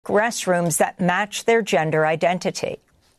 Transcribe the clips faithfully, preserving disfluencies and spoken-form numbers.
restrooms that match their gender identity.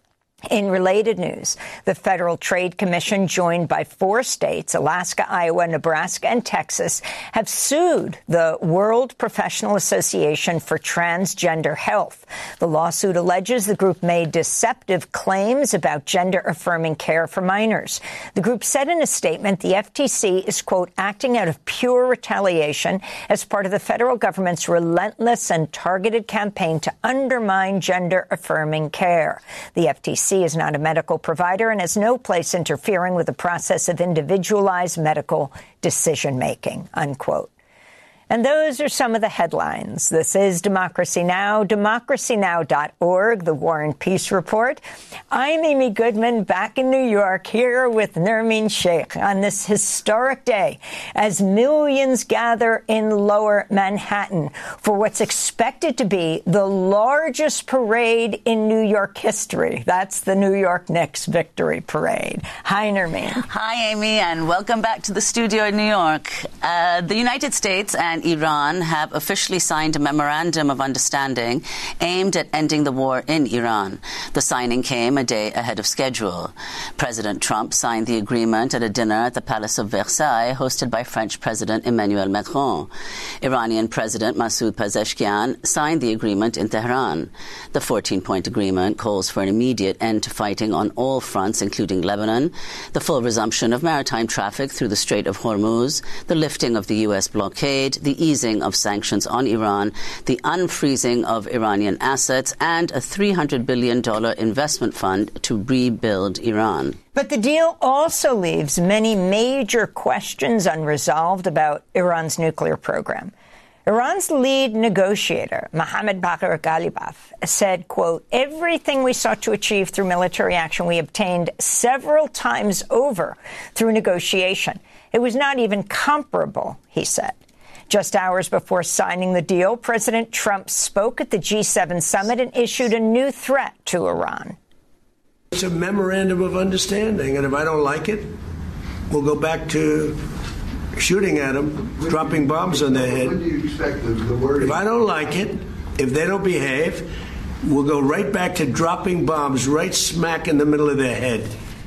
In related news, the Federal Trade Commission, joined by four states, Alaska, Iowa, Nebraska, and Texas, have sued the World Professional Association for Transgender Health. The lawsuit alleges the group made deceptive claims about gender-affirming care for minors. The group said in a statement the F T C is, quote, acting out of pure retaliation as part of the federal government's relentless and targeted campaign to undermine gender-affirming care. The F T C is not a medical provider and has no place interfering with the process of individualized medical decision-making, unquote. And those are some of the headlines. This is Democracy Now!, democracy now dot org, the War and Peace Report. I'm Amy Goodman, back in New York, here with Nermeen Sheikh on this historic day as millions gather in Lower Manhattan for what's expected to be the largest parade in New York history. That's the New York Knicks Victory Parade. Hi, Nermeen. Hi, Amy, and welcome back to the studio in New York. Uh, the United States and Iran have officially signed a memorandum of understanding aimed at ending the war in Iran. The signing came a day ahead of schedule. President Trump signed the agreement at a dinner at the Palace of Versailles hosted by French President Emmanuel Macron. Iranian President Masoud Pezeshkian signed the agreement in Tehran. The fourteen-point agreement calls for an immediate end to fighting on all fronts, including Lebanon, the full resumption of maritime traffic through the Strait of Hormuz, the lifting of the U S blockade, the easing of sanctions on Iran, the unfreezing of Iranian assets, and a three hundred billion dollars investment fund to rebuild Iran. But the deal also leaves many major questions unresolved about Iran's nuclear program. Iran's lead negotiator, Mohammad Bagher Ghalibaf, said, quote, everything we sought to achieve through military action we obtained several times over through negotiation. It was not even comparable, he said. Just hours before signing the deal, President Trump spoke at the G seven summit and issued a new threat to Iran. It's a memorandum of understanding, and if I don't like it, we'll go back to shooting at them, when dropping bombs on their head. When do you expect the, the word? If I don't like it, if they don't behave, we'll go right back to dropping bombs right smack in the middle of their head.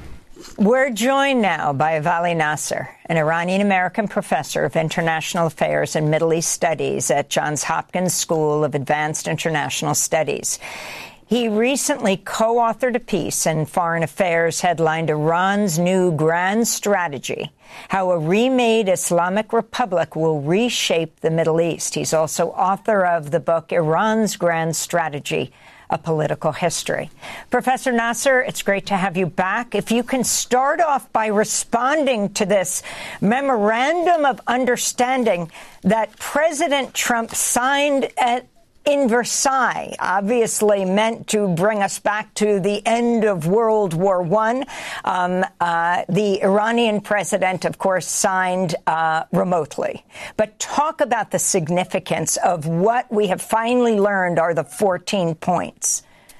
We're joined now by Vali Nasser, an Iranian-American professor of international affairs and Middle East studies at Johns Hopkins School of Advanced International Studies. He recently co-authored a piece in Foreign Affairs headlined Iran's New Grand Strategy, How a Remade Islamic Republic Will Reshape the Middle East. He's also author of the book Iran's Grand Strategy, A Political History. Professor Nasser, it's great to have you back. If you can start off by responding to this memorandum of understanding that President Trump signed at in Versailles, obviously meant to bring us back to the end of World War One. Um, uh, the Iranian president, of course, signed uh, remotely. But talk about the significance of what we have finally learned are the fourteen points.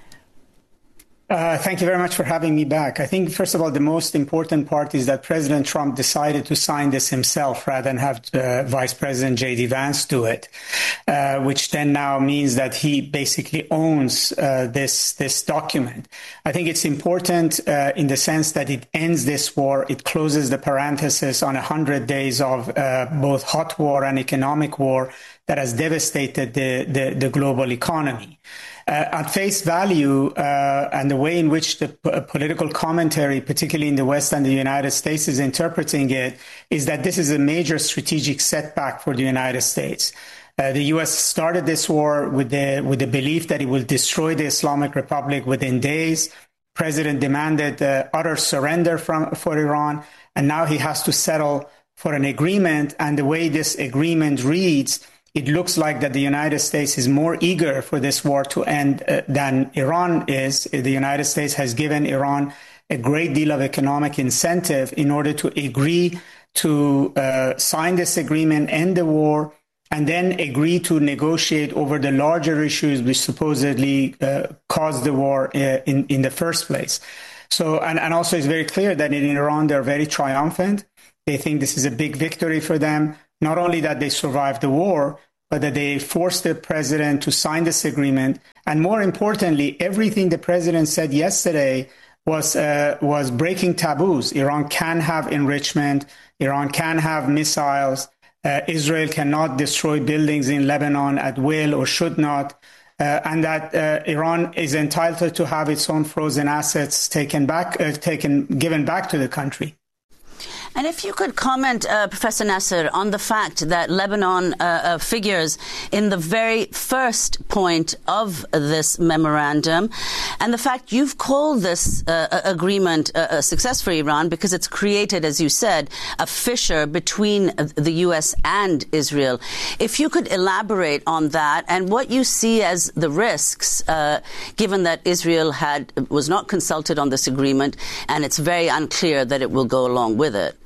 Uh, thank you very much for having me back. I think, first of all, the most important part is that President Trump decided to sign this himself rather than have uh, Vice President J D Vance do it, uh, which then now means that he basically owns uh, this this document. I think it's important uh, in the sense that it ends this war. It closes the parenthesis on one hundred days of uh, both hot war and economic war that has devastated the, the, the global economy. Uh, at face value, uh, and the way in which the p- political commentary, particularly in the West and the United States, is interpreting it, is that this is a major strategic setback for the United States. Uh, the U S started this war with the with the belief that it will destroy the Islamic Republic within days. President demanded uh, utter surrender from for Iran, and now he has to settle for an agreement. And the way this agreement reads, it looks like that the United States is more eager for this war to end uh, than Iran is. The United States has given Iran a great deal of economic incentive in order to agree to uh, sign this agreement, end the war, and then agree to negotiate over the larger issues which supposedly uh, caused the war uh, in, in the first place. So, and, and also it's very clear that in Iran, they're very triumphant. They think this is a big victory for them. Not only that they survived the war, but that they forced the president to sign this agreement. And more importantly, everything the president said yesterday was uh, was breaking taboos. Iran can have enrichment. Iran can have missiles. Uh, Israel cannot destroy buildings in Lebanon at will or should not. Uh, and that uh, Iran is entitled to have its own frozen assets taken back, uh, taken, given back to the country. And if you could comment, uh, Professor Nasser, on the fact that Lebanon uh, uh, figures in the very first point of this memorandum, and the fact you've called this uh, agreement a success for Iran because it's created, as you said, a fissure between the U S and Israel. If you could elaborate on that and what you see as the risks, uh, given that Israel had was not consulted on this agreement, and it's very unclear that it will go along with it.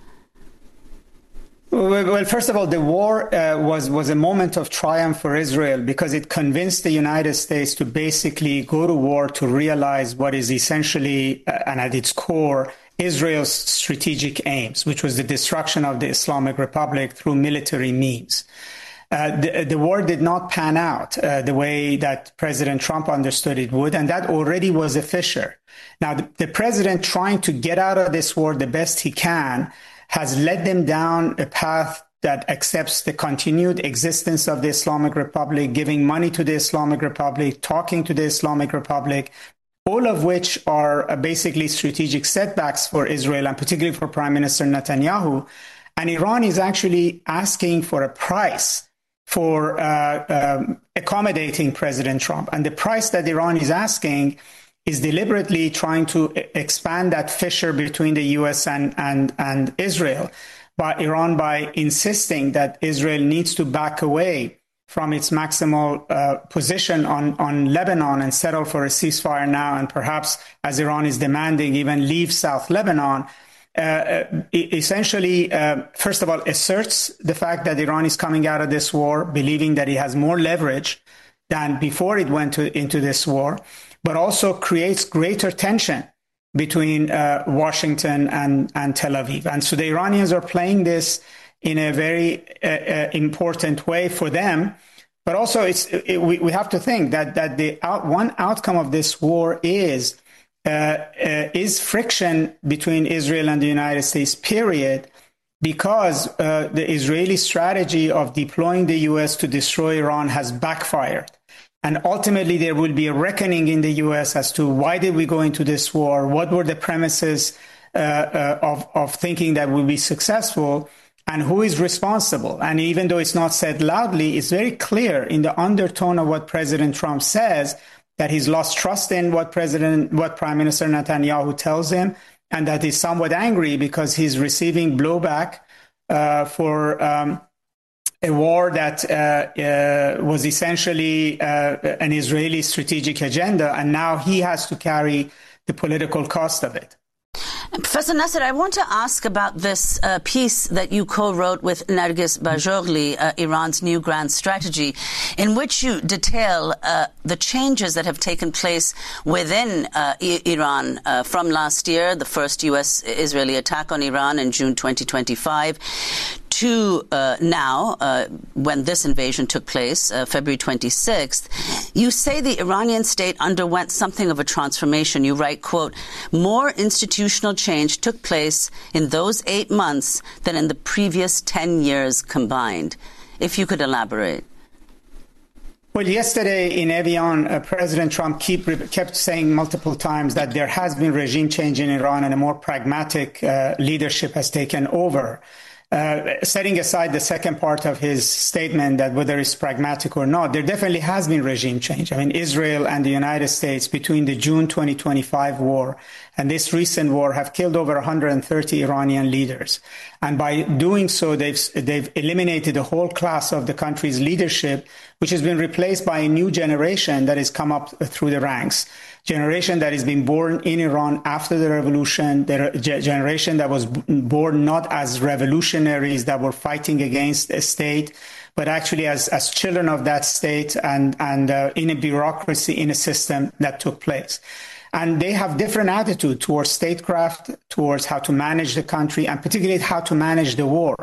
Well, first of all, the war uh, was, was a moment of triumph for Israel because it convinced the United States to basically go to war to realize what is essentially, uh, and at its core, Israel's strategic aims, which was the destruction of the Islamic Republic through military means. Uh, the, the war did not pan out uh, the way that President Trump understood it would, and that already was a fissure. Now, the, the president trying to get out of this war the best he can has led them down a path that accepts the continued existence of the Islamic Republic, giving money to the Islamic Republic, talking to the Islamic Republic, all of which are basically strategic setbacks for Israel and particularly for Prime Minister Netanyahu. And Iran is actually asking for a price for uh, um, accommodating President Trump. And the price that Iran is asking is deliberately trying to expand that fissure between the U S and, and, and Israel, by Iran by insisting that Israel needs to back away from its maximal uh, position on, on Lebanon and settle for a ceasefire now, and perhaps, as Iran is demanding, even leave South Lebanon. Uh, essentially, uh, first of all, asserts the fact that Iran is coming out of this war, believing that it has more leverage than before it went to, into this war, but also creates greater tension between uh, Washington and, and Tel Aviv. And so the Iranians are playing this in a very uh, uh, important way for them. But also, it's, it, we, we have to think that, that the out, one outcome of this war is, uh, uh, is friction between Israel and the United States, period, because uh, the Israeli strategy of deploying the U S to destroy Iran has backfired. And ultimately, there will be a reckoning in the U S as to why did we go into this war? What were the premises uh, uh, of, of thinking that we'll be successful? And who is responsible? And even though it's not said loudly, it's very clear in the undertone of what President Trump says that he's lost trust in what President, what Prime Minister Netanyahu tells him, and that he's somewhat angry because he's receiving blowback uh, for um, a war that uh, uh, was essentially uh, an Israeli strategic agenda, and now he has to carry the political cost of it. Professor Nasser, I want to ask about this uh, piece that you co-wrote with Nargis Bajorli, uh, Iran's new grand strategy, in which you detail uh, the changes that have taken place within uh, I- Iran uh, from last year, the first U S-Israeli attack on Iran in June twenty twenty-five, to uh, now, uh, when this invasion took place, uh, February twenty-sixth. You say the Iranian state underwent something of a transformation. You write, quote, more institutional change took place in those eight months than in the previous ten years combined. If you could elaborate. Well, yesterday in Evian, uh, President Trump keep, kept saying multiple times that there has been regime change in Iran and a more pragmatic uh, leadership has taken over. Uh, setting aside the second part of his statement that whether it's pragmatic or not, there definitely has been regime change. I mean, Israel and the United States between the June twenty twenty-five war and this recent war have killed over one hundred thirty Iranian leaders. And by doing so, they've, they've eliminated the whole class of the country's leadership, which has been replaced by a new generation that has come up through the ranks. Generation that has been born in Iran after the revolution, the generation that was born not as revolutionaries that were fighting against a state, but actually as, as children of that state and, and uh, in a bureaucracy, in a system that took place. And they have different attitude towards statecraft, towards how to manage the country, and particularly how to manage the war.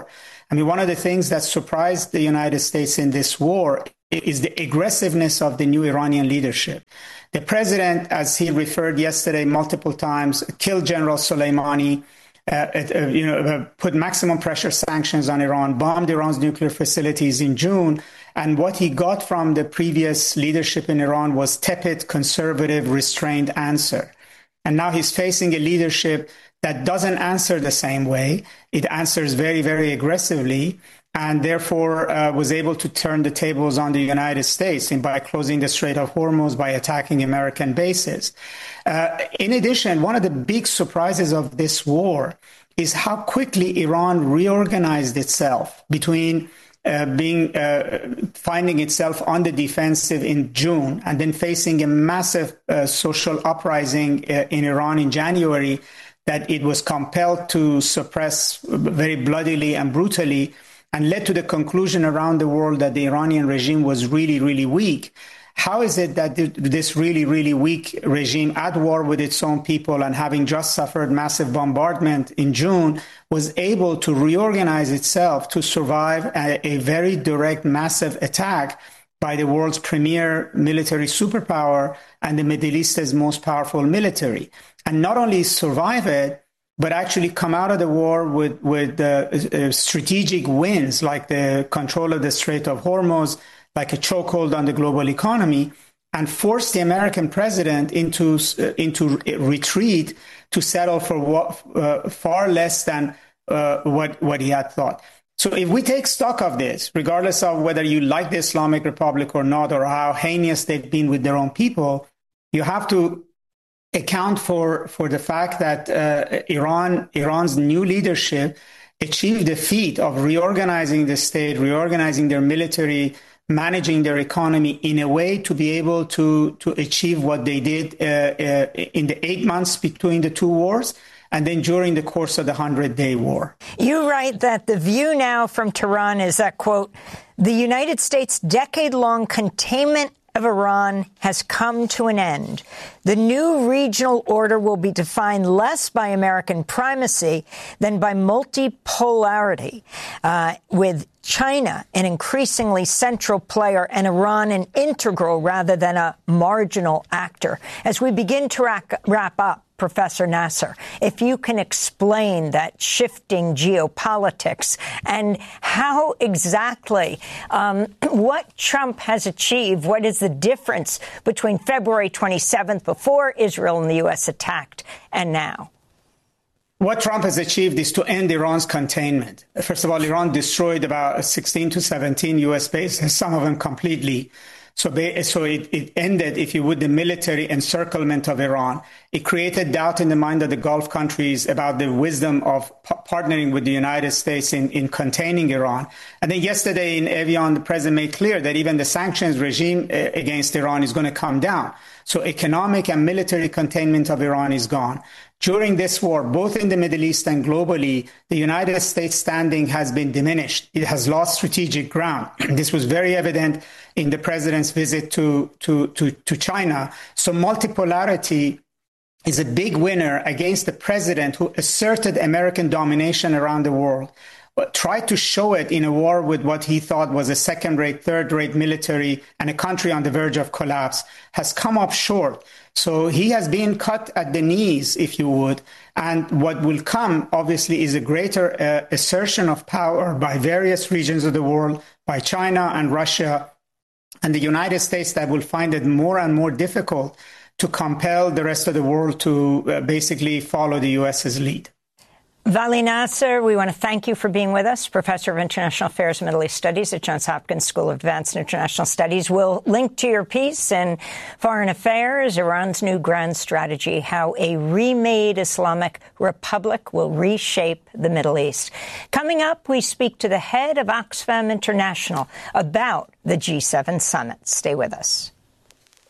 I mean, one of the things that surprised the United States in this war is the aggressiveness of the new Iranian leadership. The president, as he referred yesterday multiple times, killed General Soleimani, uh, uh, you know, uh, put maximum pressure sanctions on Iran, bombed Iran's nuclear facilities in June. And what he got from the previous leadership in Iran was tepid, conservative, restrained answer. And now he's facing a leadership that doesn't answer the same way. It answers very, very aggressively, and therefore uh, was able to turn the tables on the United States and by closing the Strait of Hormuz, by attacking American bases. Uh, in addition, one of the big surprises of this war is how quickly Iran reorganized itself between Uh, being uh, finding itself on the defensive in June and then facing a massive uh, social uprising uh, in Iran in January that it was compelled to suppress very bloodily and brutally, and led to the conclusion around the world that the Iranian regime was really, really weak. How is it that this really, really weak regime, at war with its own people and having just suffered massive bombardment in June, was able to reorganize itself to survive a, a very direct, massive attack by the world's premier military superpower and the Middle East's most powerful military? And not only survive it, but actually come out of the war with, with uh, uh, strategic wins, like the control of the Strait of Hormuz, like a chokehold on the global economy, and force the American president into uh, into retreat to settle for what, uh, far less than uh, what what he had thought. So if we take stock of this, regardless of whether you like the Islamic Republic or not, or how heinous they've been with their own people, you have to account for for the fact that uh, Iran Iran's new leadership achieved the feat of reorganizing the state, reorganizing their military, managing their economy in a way to be able to, to achieve what they did uh, uh, in the eight months between the two wars, and then during the course of the hundred-day war. You write that the view now from Tehran is that, quote, the United States' decade-long containment of Iran has come to an end. The new regional order will be defined less by American primacy than by multipolarity, uh, with China an increasingly central player and Iran an integral rather than a marginal actor. As we begin to rack, wrap up, Professor Nasser, if you can explain that shifting geopolitics and how exactly um, what Trump has achieved, what is the difference between February twenty-seventh, before Israel and the U S attacked, and now? What Trump has achieved is to end Iran's containment. First of all, Iran destroyed about sixteen to seventeen U S bases, some of them completely. So, they, so it, it ended, if you would, the military encirclement of Iran. It created doubt in the mind of the Gulf countries about the wisdom of p- partnering with the United States in, in containing Iran. And then yesterday in Evian, the president made clear that even the sanctions regime uh, against Iran is going to come down. So economic and military containment of Iran is gone. During this war, both in the Middle East and globally, the United States standing has been diminished. It has lost strategic ground. This was very evident in the president's visit to, to, to, to China. So multipolarity is a big winner against the president who asserted American domination around the world, but tried to show it in a war with what he thought was a second-rate, third-rate military and a country on the verge of collapse, has come up short. So he has been cut at the knees, if you would. And what will come, obviously, is a greater uh, assertion of power by various regions of the world, by China and Russia and the United States, that will find it more and more difficult to compel the rest of the world to uh, basically follow the U S's lead. Vali Nasser, we want to thank you for being with us, Professor of International Affairs and Middle East Studies at Johns Hopkins School of Advanced International Studies. We'll link to your piece in Foreign Affairs, Iran's New Grand Strategy, How a Remade Islamic Republic Will Reshape the Middle East. Coming up, we speak to the head of Oxfam International about the G seven summit. Stay with us.